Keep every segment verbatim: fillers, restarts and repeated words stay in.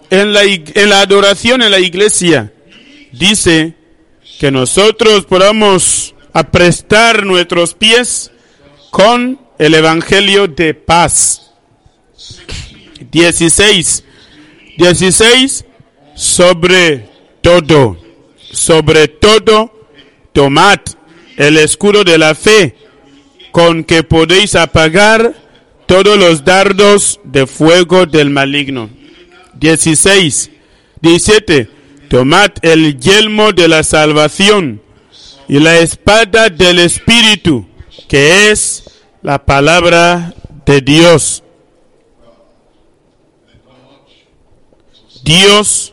en la, en la adoración en la iglesia, dice que nosotros podamos aprestar nuestros pies con el evangelio de paz. dieciséis. dieciséis. Sobre todo, sobre todo, tomad el escudo de la fe, con que podéis apagar todos los dardos de fuego del maligno. dieciséis. diecisiete. Tomad el yelmo de la salvación y la espada del Espíritu, que es la palabra de Dios. Dios,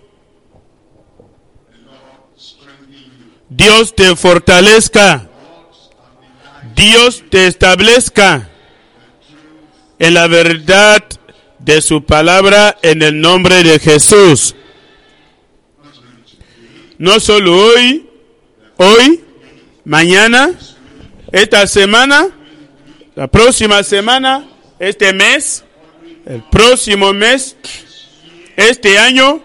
Dios te fortalezca, Dios te establezca en la verdad de su palabra en el nombre de Jesús. No solo hoy, hoy, mañana, esta semana, la próxima semana, este mes, el próximo mes, este año,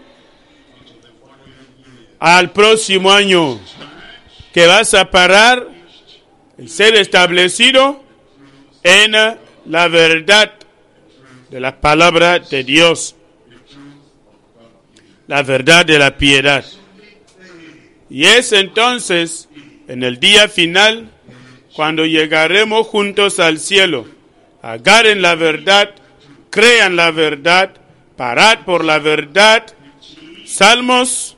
al próximo año, que vas a parar, el ser establecido en la verdad de la palabra de Dios, la verdad de la piedad. Y es entonces, en el día final, cuando llegaremos juntos al cielo. Agarren la verdad, crean la verdad, parad por la verdad. Salmos,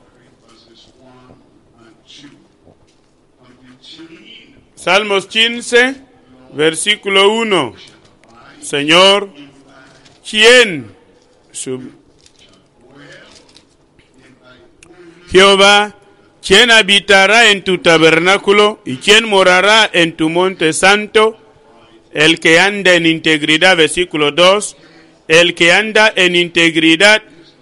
Salmos quince, versículo uno. Señor, ¿quién sub... Jehová, ¿quién habitará en tu tabernáculo y quién morará en tu monte santo? El que anda en integridad, versículo dos, el que anda en integridad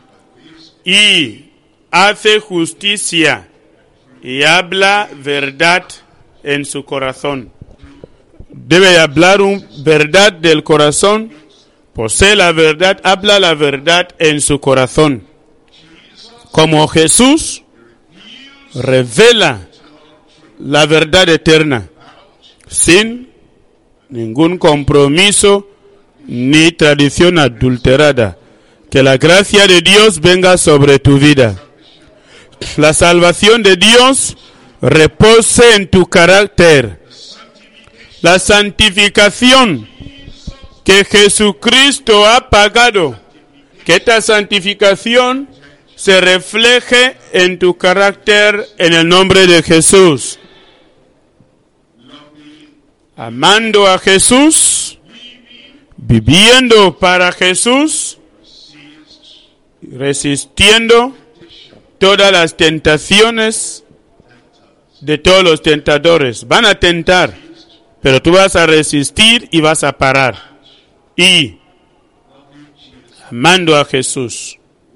y hace justicia y habla verdad en su corazón. Debe hablar un verdad del corazón, posee la verdad, habla la verdad en su corazón. Como Jesús revela la verdad eterna, sin ningún compromiso ni tradición adulterada. Que la gracia de Dios venga sobre tu vida. La salvación de Dios repose en tu carácter. La santificación que Jesucristo ha pagado, que esta santificación se refleje en tu carácter en el nombre de Jesús. Amando a Jesús, viviendo para Jesús, resistiendo todas las tentaciones de todos los tentadores. Van a tentar, pero tú vas a resistir y vas a parar. Y amando a Jesús,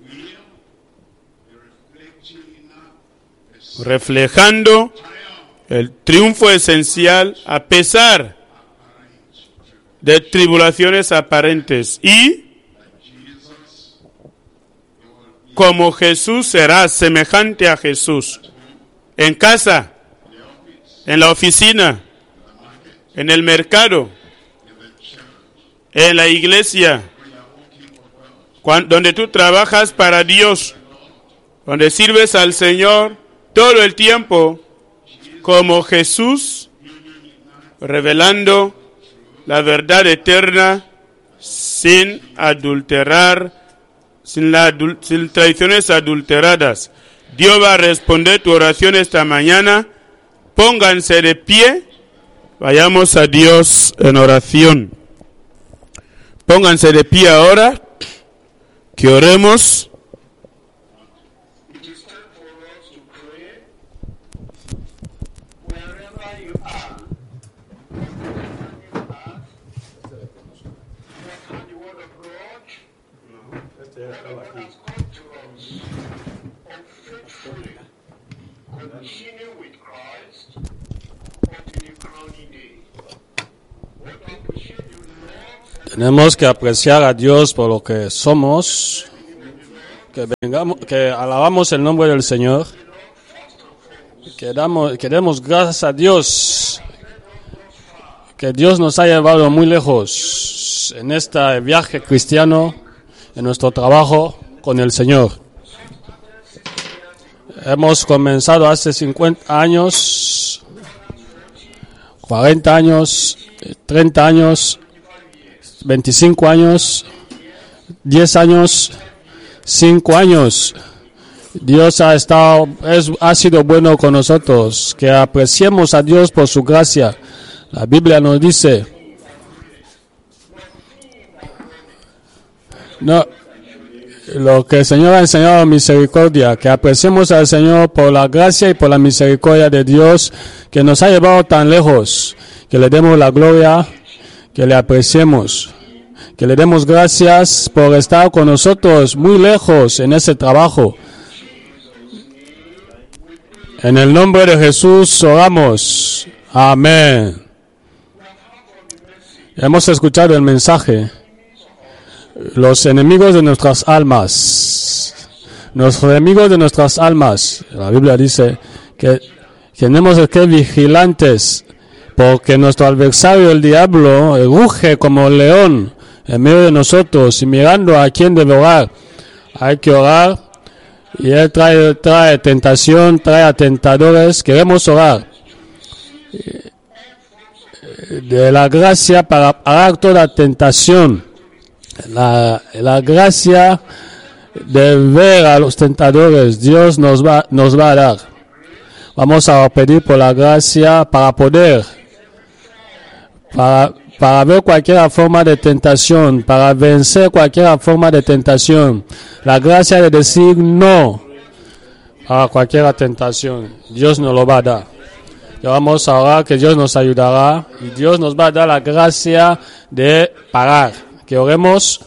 reflejando el triunfo esencial a pesar de tribulaciones aparentes, y como Jesús será semejante a Jesús en casa, en la oficina, en el mercado, en la iglesia, cuando, donde tú trabajas para Dios, donde sirves al Señor todo el tiempo, como Jesús, revelando la verdad eterna sin adulterar, sin, la adul- sin tradiciones adulteradas. Dios va a responder tu oración esta mañana. Pónganse de pie, vayamos a Dios en oración. Pónganse de pie ahora, que oremos. Tenemos que apreciar a Dios por lo que somos, que vengamos, que alabamos el nombre del Señor, que damos, que demos gracias a Dios, que Dios nos ha llevado muy lejos en este viaje cristiano, en nuestro trabajo con el Señor. Hemos comenzado hace cincuenta años, cuarenta años, treinta años, veinticinco años, diez años, cinco años. Dios ha estado, es, ha sido bueno con nosotros, que apreciemos a Dios por su gracia. La Biblia nos dice, no, lo que el Señor ha enseñado, misericordia, que apreciemos al Señor por la gracia y por la misericordia de Dios, que nos ha llevado tan lejos, que le demos la gloria, que le apreciemos, que le demos gracias por estar con nosotros muy lejos en ese trabajo. En el nombre de Jesús oramos. Amén. Hemos escuchado el mensaje. Los enemigos de nuestras almas. Los enemigos de nuestras almas. La Biblia dice que tenemos que ser vigilantes, porque nuestro adversario, el diablo, ruge como león en medio de nosotros y mirando a quién devorar. Hay que orar, y él trae, trae tentación, trae atentadores. Queremos orar de la gracia para parar toda tentación, la, la gracia de ver a los tentadores. Dios nos va, nos va a dar. Vamos a pedir por la gracia para poder, para, para ver cualquier forma de tentación, para vencer cualquier forma de tentación. La gracia de decir no a cualquier tentación. Dios nos lo va a dar. Y vamos a orar que Dios nos ayudará y Dios nos va a dar la gracia de parar. Que oremos.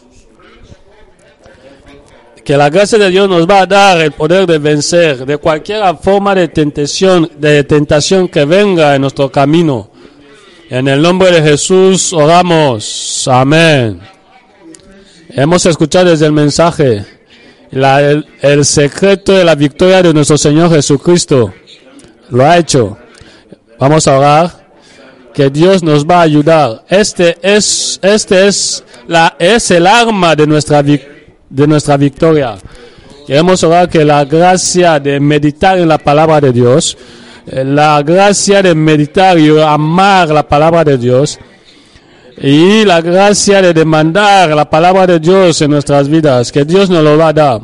Que la gracia de Dios nos va a dar el poder de vencer de cualquier forma de tentación, de tentación que venga en nuestro camino. En el nombre de Jesús oramos. Amén. Hemos escuchado desde el mensaje la, el, el secreto de la victoria de nuestro Señor Jesucristo. Lo ha hecho. Vamos a orar que Dios nos va a ayudar. Este es, este es la, es el arma de nuestra, de nuestra victoria. Queremos orar que la gracia de meditar en la palabra de Dios, la gracia de meditar y amar la palabra de Dios, y la gracia de demandar la palabra de Dios en nuestras vidas, que Dios nos lo va a dar.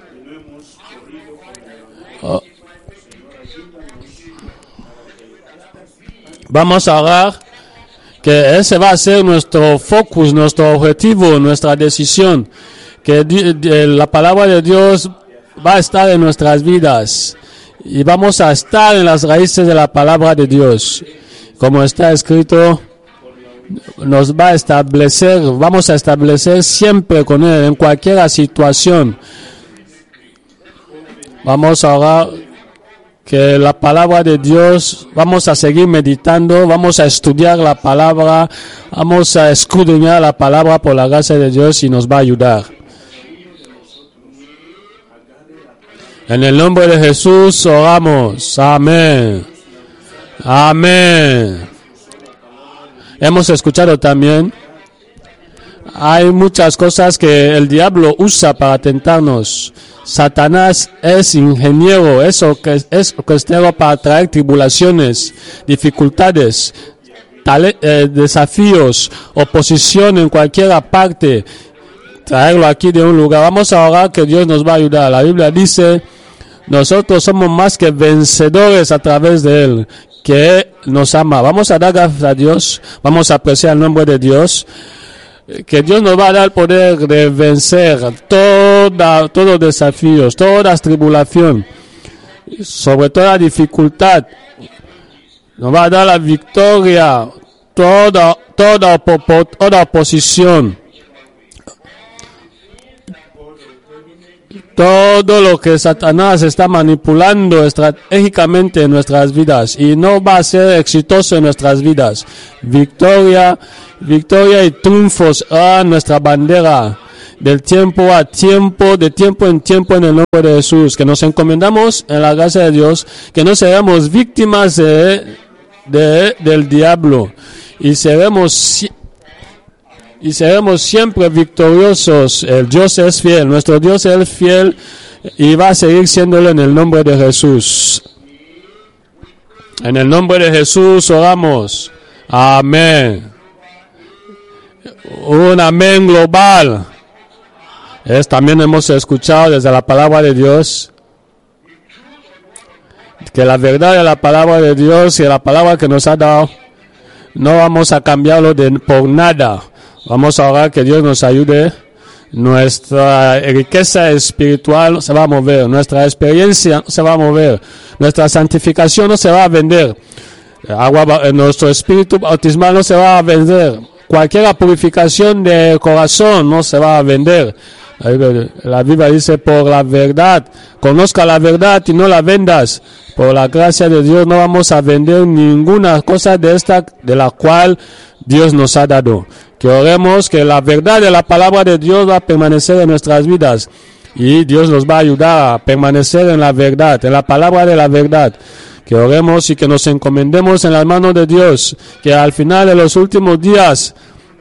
Oh. Vamos a orar que ese va a ser nuestro focus, nuestro objetivo, nuestra decisión, que la palabra de Dios va a estar en nuestras vidas y vamos a estar en las raíces de la palabra de Dios. Como está escrito, nos va a establecer, vamos a establecer siempre con Él, en cualquier situación. Vamos a orar que la palabra de Dios, vamos a seguir meditando, vamos a estudiar la palabra, vamos a escudriñar la palabra por la gracia de Dios y nos va a ayudar. En el nombre de Jesús oramos. Amén. Amén. Hemos escuchado también, hay muchas cosas que el diablo usa para tentarnos. Satanás es ingeniero, es, es orquestero para traer tribulaciones, dificultades, tale, eh, desafíos, oposición en cualquier parte, traerlo aquí de un lugar. Vamos a orar que Dios nos va a ayudar. La Biblia dice, nosotros somos más que vencedores a través de Él, que Él nos ama. Vamos a dar gracias a Dios, vamos a apreciar el nombre de Dios. Que Dios nos va a dar el poder de vencer toda, todos los desafíos, todas tribulaciones, sobre toda dificultad. Nos va a dar la victoria, toda, toda, toda oposición. Todo lo que Satanás está manipulando estratégicamente en nuestras vidas y no va a ser exitoso en nuestras vidas. Victoria, victoria y triunfos a nuestra bandera. del tiempo a tiempo, de tiempo en tiempo en el nombre de Jesús. Que nos encomendamos en la gracia de Dios, que no seamos víctimas de, de, del diablo y seremos y seremos siempre victoriosos. El Dios es fiel, nuestro Dios es fiel y va a seguir siéndolo en el nombre de Jesús. En el nombre de Jesús oramos. Amén. Un amén global. Es, también hemos escuchado desde la palabra de Dios que la verdad de la palabra de Dios y la palabra que nos ha dado no vamos a cambiarlo de, por nada. Vamos a orar que Dios nos ayude. Nuestra riqueza espiritual se va a mover, nuestra experiencia se va a mover, nuestra santificación no se va a vender, agua, nuestro espíritu bautismal no se va a vender, cualquier purificación de corazón no se va a vender. La Biblia dice, por la verdad, conozca la verdad y no la vendas. Por la gracia de Dios no vamos a vender ninguna cosa de esta de la cual Dios nos ha dado. Que oremos que la verdad de la palabra de Dios va a permanecer en nuestras vidas y Dios nos va a ayudar a permanecer en la verdad, en la palabra de la verdad. Que oremos y que nos encomendemos en las manos de Dios, que al final de los últimos días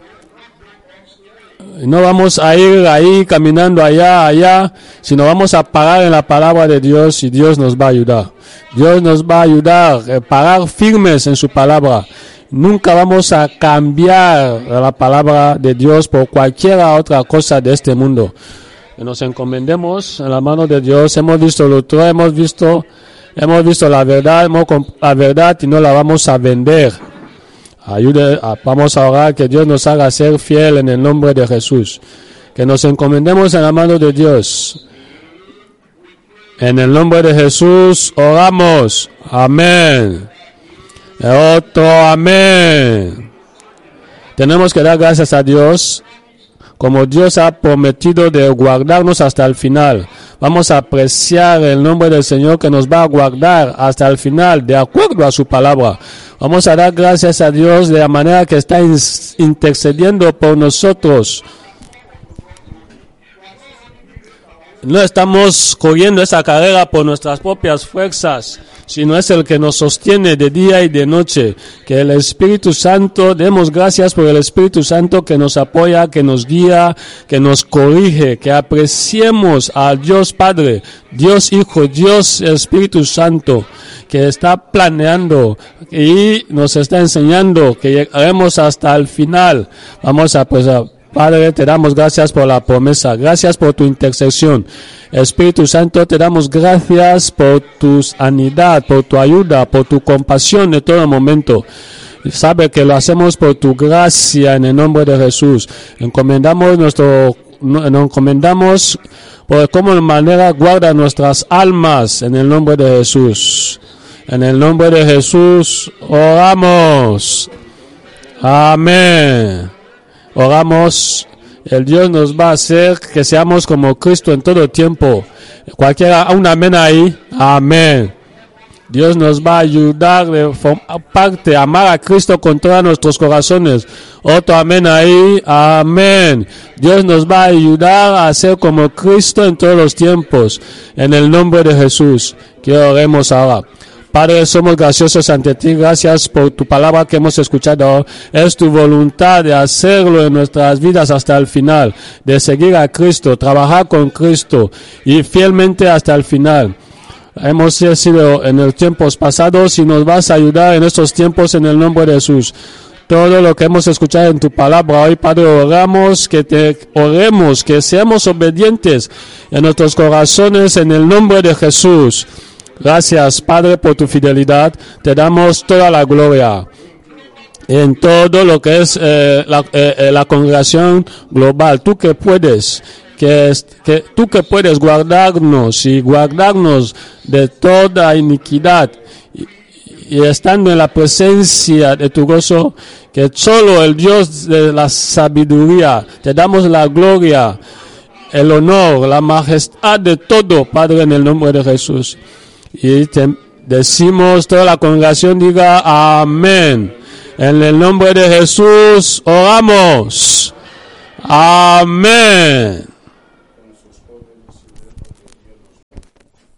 no vamos a ir ahí caminando allá, allá, sino vamos a parar en la palabra de Dios y Dios nos va a ayudar. Dios nos va a ayudar a parar firmes en su palabra. Nunca vamos a cambiar la palabra de Dios por cualquier otra cosa de este mundo. Que nos encomendemos en la mano de Dios. Hemos visto lo otro, hemos visto, hemos visto la verdad, hemos la verdad y no la vamos a vender. Ayude, vamos a orar que Dios nos haga ser fiel en el nombre de Jesús. Que nos encomendemos en la mano de Dios. En el nombre de Jesús oramos. Amén. Otro amén. Tenemos que dar gracias a Dios, como Dios ha prometido de guardarnos hasta el final. Vamos a apreciar el nombre del Señor que nos va a guardar hasta el final, de acuerdo a su palabra. Vamos a dar gracias a Dios de la manera que está intercediendo por nosotros. No estamos corriendo esa carrera por nuestras propias fuerzas, sino es el que nos sostiene de día y de noche. Que el Espíritu Santo, demos gracias por el Espíritu Santo que nos apoya, que nos guía, que nos corrige, que apreciemos al Dios Padre, Dios Hijo, Dios Espíritu Santo, que está planeando y nos está enseñando que llegaremos hasta el final. Vamos a apreciar. Padre, te damos gracias por la promesa, gracias por tu intercesión. Espíritu Santo, te damos gracias por tu sanidad, por tu ayuda, por tu compasión de todo momento. Sabe que lo hacemos por tu gracia en el nombre de Jesús. Encomendamos nuestro, nos encomendamos por cómo de manera guarda nuestras almas en el nombre de Jesús. En el nombre de Jesús oramos. Amén. Oramos, el Dios nos va a hacer que seamos como Cristo en todo tiempo. Cualquiera, un amén ahí, amén. Dios nos va a ayudar de parte a amar a Cristo con todos nuestros corazones. Otro amén ahí, amén. Dios nos va a ayudar a ser como Cristo en todos los tiempos. En el nombre de Jesús, que oremos ahora. Padre, somos graciosos ante ti. Gracias por tu palabra que hemos escuchado. Es tu voluntad de hacerlo en nuestras vidas hasta el final, de seguir a Cristo, trabajar con Cristo y fielmente hasta el final. Hemos sido en los tiempos pasados y nos vas a ayudar en estos tiempos en el nombre de Jesús. Todo lo que hemos escuchado en tu palabra hoy, Padre, oramos que te oremos, que seamos obedientes en nuestros corazones en el nombre de Jesús. Gracias, Padre, por tu fidelidad. Te damos toda la gloria en todo lo que es eh, la, eh, la congregación global. Tú que puedes, que, que tú que puedes guardarnos y guardarnos de toda iniquidad y, y estando en la presencia de tu gozo, que solo el Dios de la sabiduría, te damos la gloria, el honor, la majestad de todo, Padre, en el nombre de Jesús. Y te decimos, toda la congregación diga amén. En el nombre de Jesús oramos. Amén.